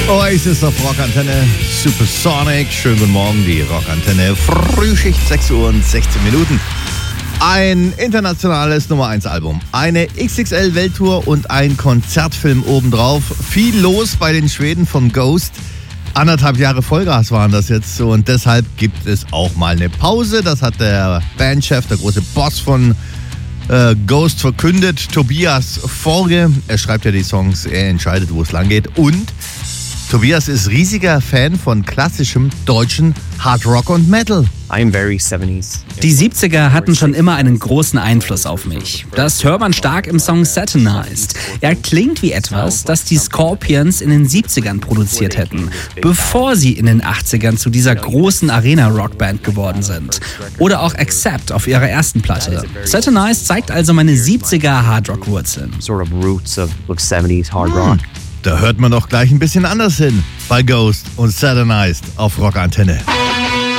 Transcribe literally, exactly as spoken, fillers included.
Oasis auf Rockantenne, Supersonic. Schönen guten Morgen, die Rockantenne. Frühschicht, sechs Uhr und sechzehn Minuten. Ein internationales Nummer eins Album, eine X X L-Welttour und ein Konzertfilm obendrauf. Viel los bei den Schweden von Ghost. Anderthalb Jahre Vollgas waren das jetzt und deshalb gibt es auch mal eine Pause. Das hat der Bandchef, der große Boss von äh, Ghost verkündet, Tobias Forge. Er schreibt ja die Songs, er entscheidet, wo es lang geht. Und Tobias ist riesiger Fan von klassischem deutschen Hard Rock und Metal. Die siebziger hatten schon immer einen großen Einfluss auf mich. Das hört man stark im Song Satanized. Er klingt wie etwas, das die Scorpions in den siebzigern produziert hätten, bevor sie in den achtzigern zu dieser großen Arena-Rockband geworden sind. Oder auch Accept auf ihrer ersten Platte. Satanized zeigt also meine siebziger Hardrock-Wurzeln. Da hört man doch gleich ein bisschen anders hin bei Ghost und Satanized auf Rockantenne.